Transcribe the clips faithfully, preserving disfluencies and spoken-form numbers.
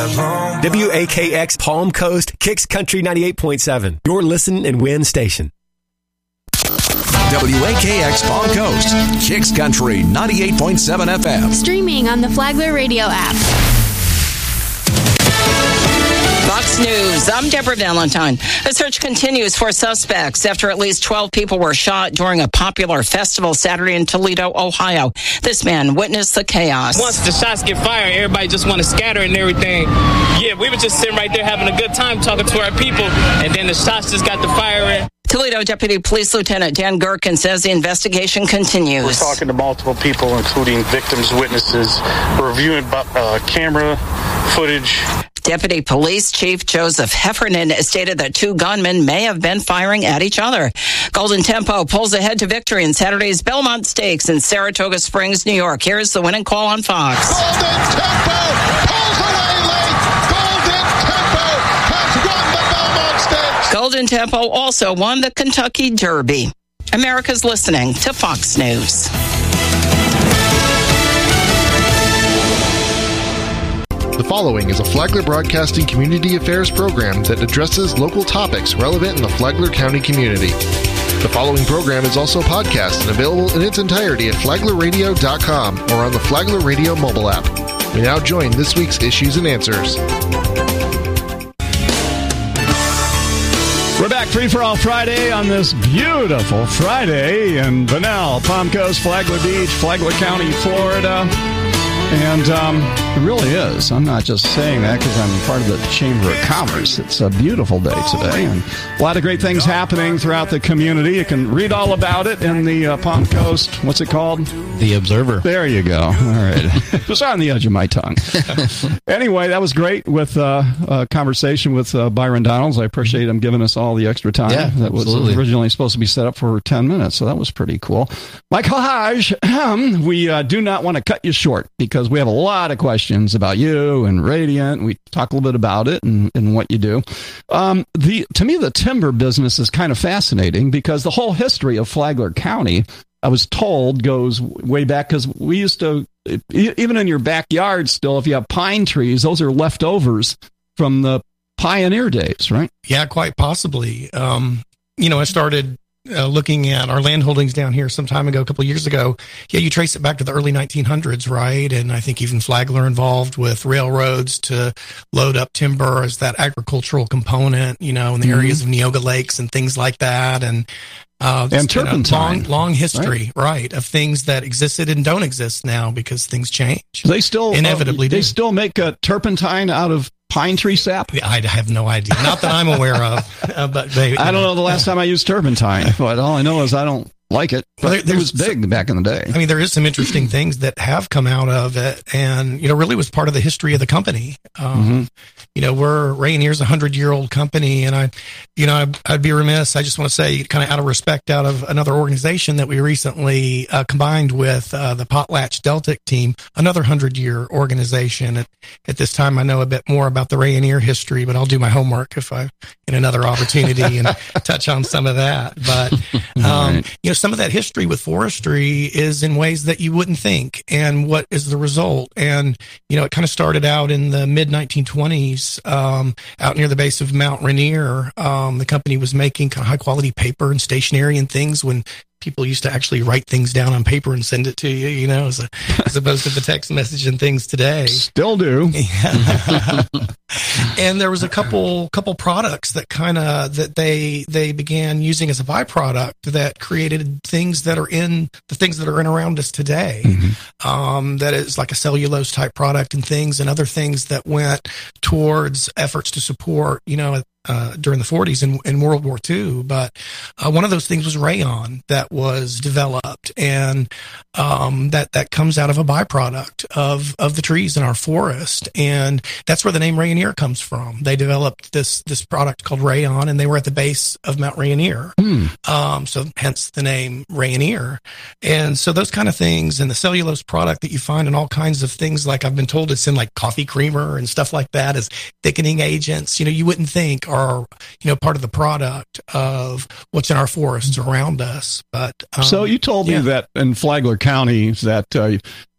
W A K X Palm Coast, Kicks Country ninety-eight point seven. Your listen and win station. W A K X Palm Coast, Kicks Country ninety-eight point seven F M. Streaming on the Flagler Radio app. Fox News, I'm Deborah Valentine. A search continues for suspects after at least twelve people were shot during a popular festival Saturday in Toledo, Ohio. This man witnessed the chaos. Once the shots get fired, everybody just want to scatter and everything. Yeah, we were just sitting right there having a good time talking to our people, and then the shots just got the firing. Toledo Deputy Police Lieutenant Dan Gherkin says the investigation continues. We're talking to multiple people, including victims, witnesses. We're reviewing uh, camera footage. Deputy Police Chief Joseph Heffernan stated that two gunmen may have been firing at each other. Golden Tempo pulls ahead to victory in Saturday's Belmont Stakes in Saratoga Springs, New York. Here's the winning call on Fox. Golden Tempo pulls away late. Golden Tempo has won the Belmont Stakes. Golden Tempo also won the Kentucky Derby. America's listening to Fox News. The following is a Flagler Broadcasting Community Affairs program that addresses local topics relevant in the Flagler County community. The following program is also podcast and available in its entirety at flagler radio dot com or on the Flagler Radio mobile app. We now join this week's Issues and Answers. We're back, Free for All Friday on this beautiful Friday in Bunnell, Palm Coast, Flagler Beach, Flagler County, Florida. And um, it really is. I'm not just saying that because I'm part of the Chamber of Commerce. It's a beautiful day today, and a lot of great things happening throughout the community. You can read all about it in the uh, Palm Coast. What's it called? The Observer. There you go. All right. It was on the edge of my tongue. Anyway, that was great with uh, a conversation with uh, Byron Donalds. I appreciate him giving us all the extra time. Yeah, that was absolutely. Originally supposed to be set up for ten minutes, so that was pretty cool. Michael Hodge, we uh, do not want to cut you short because we have a lot of questions about you and Radiant. We talk a little bit about it and, and what you do. Um, the to me, the timber business is kind of fascinating because the whole history of Flagler County, I was told, goes way back because we used to, even in your backyard still, if you have pine trees, those are leftovers from the pioneer days, right? Yeah, quite possibly. Um, you know, I started Uh, looking at our land holdings down here some time ago, a couple of years ago. Yeah, you trace it back to the early nineteen hundreds, right? And I think even Flagler involved with railroads to load up timber as that agricultural component, you know, in the mm-hmm. areas of Neoga Lakes and things like that. And uh, and turpentine. Long, long history, right. right, of things that existed and don't exist now because things change. They still inevitably uh, they do. still make a turpentine out of pine tree sap? I have no idea. Not that I'm aware of. Uh, but they, I don't know the last time I used turpentine, but all I know is I don't like it. But well, there, it was big back in the day. I mean, there is some interesting things that have come out of it, and you know, really was part of the history of the company. Um, mm-hmm. You know, we're Rayonier's a hundred-year-old company, and I, you know, I'd, I'd be remiss. I just want to say, kind of out of respect, out of another organization that we recently uh, combined with uh, the Potlatch Deltic team, another hundred-year organization. At, at this time, I know a bit more about the Rayonier history, but I'll do my homework if I get another opportunity and touch on some of that. But um, right. you know, some of that history with forestry is in ways that you wouldn't think. And what is the result? And, you know, it kind of started out in the mid nineteen twenties, um, out near the base of Mount Rainier. Um, the company was making kind of high quality paper and stationery and things when people used to actually write things down on paper and send it to you, you know, as, a, as opposed to the text message and things today. Still do. Yeah. And there was a couple couple products that kind of that they they began using as a byproduct that created things that are in the things that are in around us today. Mm-hmm. Um, that is like a cellulose type product and things and other things that went towards efforts to support, you know, Uh, during the forties and, and World War Two, but uh, one of those things was rayon that was developed, and um, that that comes out of a byproduct of of the trees in our forest, and that's where the name Rayonier comes from. They developed this this product called rayon, and they were at the base of Mount Rainier, mm. um, so hence the name Rayonier. And so those kind of things, and the cellulose product that you find in all kinds of things, like I've been told it's in like coffee creamer and stuff like that as thickening agents. You know, you wouldn't think are, you know, part of the product of what's in our forests around us. But um, so you told yeah. me that in Flagler County that uh,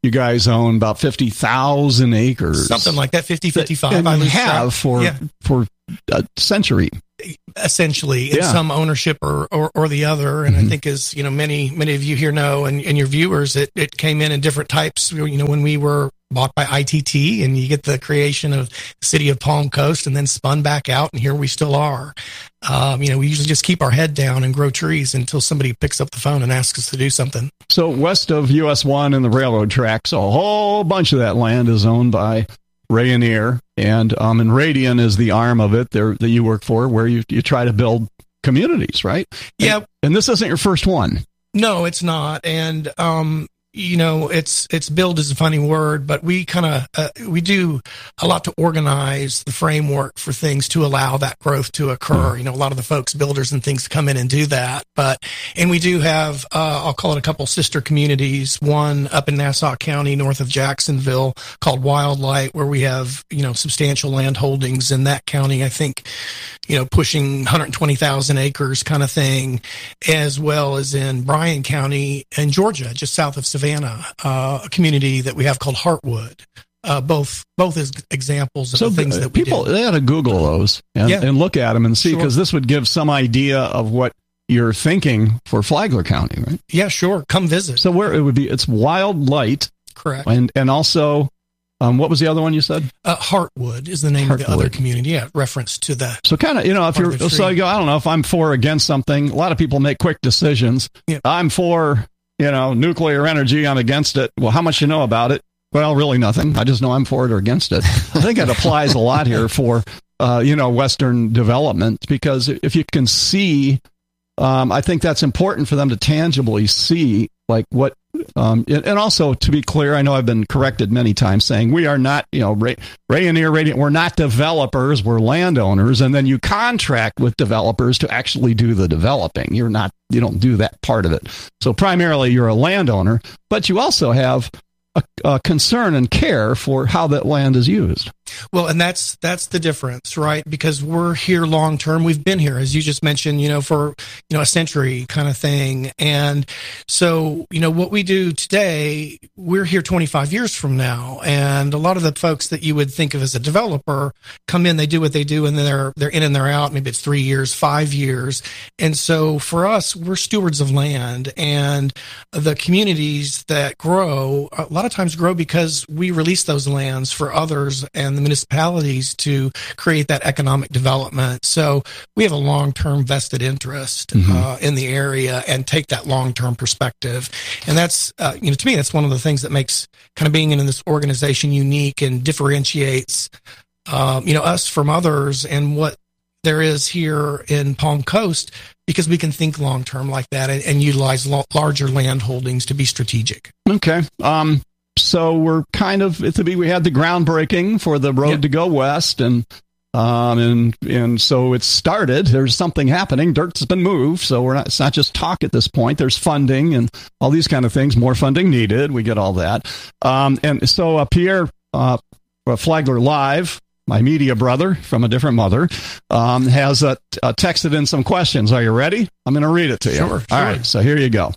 you guys own about fifty thousand acres. Something like that, fifty, fifty-five. And I you lose have track. for, Yeah. for a century. Essentially, in Yeah. some ownership or, or, or the other. And Mhm. I think, as you know, many many of you here know, and, and your viewers, it, it came in in different types. You know, when we were bought by I T T, and you get the creation of the city of Palm Coast, and then spun back out, and here we still are. Um, you know, we usually just keep our head down and grow trees until somebody picks up the phone and asks us to do something. So west of U S one and the railroad tracks, a whole bunch of that land is owned by Rayonier, and um, and Radian is the arm of it there that you work for, where you you try to build communities, right? Yeah. And, and this isn't your first one. No, it's not. And, um, you know, it's, it's build is a funny word, but we kind of, uh, we do a lot to organize the framework for things to allow that growth to occur. Mm. You know, a lot of the folks, builders and things come in and do that. But, and we do have, uh, I'll call it a couple sister communities, one up in Nassau County, north of Jacksonville, called Wildlight, where we have, you know, substantial land holdings in that county. I think, you know, pushing one hundred twenty thousand acres kind of thing, as well as in Bryan County in Georgia, just south of Savannah, uh, a community that we have called Heartwood. Uh, both both as examples of So the things the, that we people do. they ought to Google those and, Yeah. and look at them and see, because Sure. this would give some idea of what you're thinking for Flagler County, right? Yeah, sure. Come visit. So where it would be, it's Wildlight, Correct. and and also, um, what was the other one you said? Uh, Heartwood is the name of the other Heartwood. community. Yeah, reference to the. So kind of, you know, if Part you're, of the so tree. you go, I don't know if I'm for or against something. A lot of people make quick decisions. Yeah. I'm for, you know, nuclear energy. I'm against it. Well, how much you know about it? Well, really nothing. I just know I'm for it or against it. I think it applies a lot here for, uh, you know, Western development, because if you can see, um, I think that's important for them to tangibly see, like what, um, and and also to be clear, I know I've been corrected many times saying we are not, you know, Ray, Rayonier Radiant, we're not developers, we're landowners, and then you contract with developers to actually do the developing. You're not, you don't do that part of it. So primarily you're a landowner, but you also have a, a concern and care for how that land is used. Well, and that's that's the difference, right? Because we're here long term. We've been here, as you just mentioned, you know, for you know a century kind of thing. And so, you know, what we do today, we're here twenty-five years from now. And a lot of the folks that you would think of as a developer come in, they do what they do, and they're they're in and they're out. Maybe it's three years, five years. And so for us, we're stewards of land, and the communities that grow a lot of times grow because we release those lands for others and the municipalities to create that economic development. So we have a long-term vested interest Mhm. uh, in the area and take that long-term perspective. And that's, uh, you know, to me, that's one of the things that makes kind of being in this organization unique and differentiates, um, you know, us from others and what there is here in Palm Coast, because we can think long-term like that and, and utilize lo- larger land holdings to be strategic. Okay. Um, so we're kind of, it's a, we had the groundbreaking for the road Yep. to go west, and um, and and so it's started. There's something happening. Dirt's been moved, so we're not. It's not just talk at this point. There's funding and all these kind of things. More funding needed. We get all that. Um, and so uh, Pierre uh, Flagler Live, my media brother from a different mother, um, has uh, t- uh, texted in some questions. Are you ready? I'm going to read it to you. Sure, All sure. right. So here you go.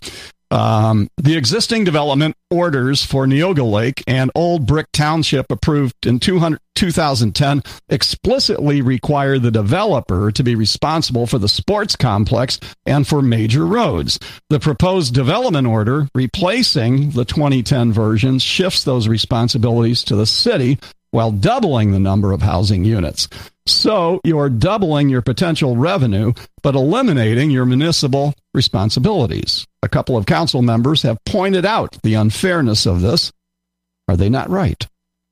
Um, the existing development orders for Neoga Lake and Old Brick Township, approved in two thousand ten, explicitly require the developer to be responsible for the sports complex and for major roads. The proposed development order, replacing the twenty ten version, shifts those responsibilities to the city while doubling the number of housing units. So you're doubling your potential revenue, but eliminating your municipal responsibilities. A couple of council members have pointed out the unfairness of this. Are they not right?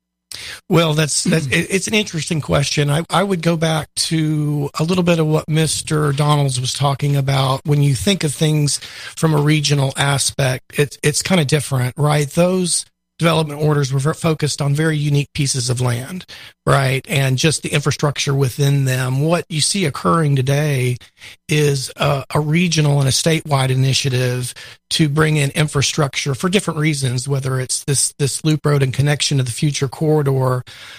Well, that's, that's it, it's an interesting question. I, I would go back to a little bit of what Mister Donalds was talking about. When you think of things from a regional aspect, it, it's kind of different, right? Those development orders were focused on very unique pieces of land, right? And just the infrastructure within them. What you see occurring today is a, a regional and a statewide initiative to bring in infrastructure for different reasons, whether it's this, this loop road and connection to the future corridor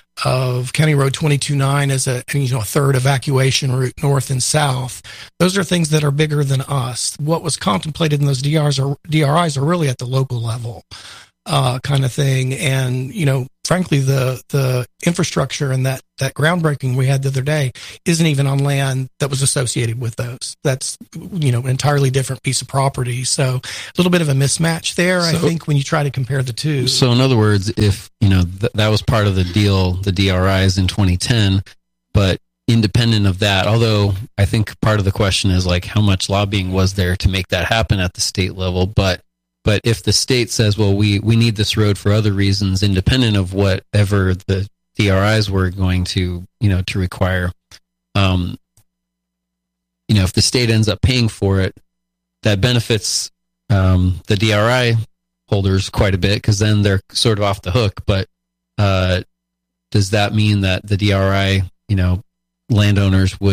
of County Road two twenty-nine as a, you know, a third evacuation route north and south. Those are things that are bigger than us. What was contemplated in those D Rs are, D R Is are really at the local level. uh, kind of thing. And, you know, frankly, the, the infrastructure and that, that groundbreaking we had the other day isn't even on land that was associated with those. That's, you know, an entirely different piece of property. So a little bit of a mismatch there, so, I think, when you try to compare the two. So in other words, if, you know, th- that was part of the deal, the D R Is in twenty ten, but independent of that, although I think part of the question is like how much lobbying was there to make that happen at the state level, but but if the state says, well, we, we need this road for other reasons, independent of whatever the D R Is were going to, you know, to require, um, you know, if the state ends up paying for it, that benefits um, the D R I holders quite a bit, because then they're sort of off the hook. But uh, does that mean that the D R I, you know, landowners would